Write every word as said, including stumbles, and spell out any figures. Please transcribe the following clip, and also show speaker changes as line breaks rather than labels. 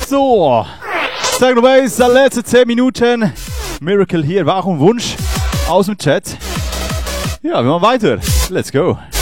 So, Techno Bass, letzte zehn Minuten. Miracle hier, war auch ein Wunsch aus dem Chat. Ja, wir machen weiter. Let's go.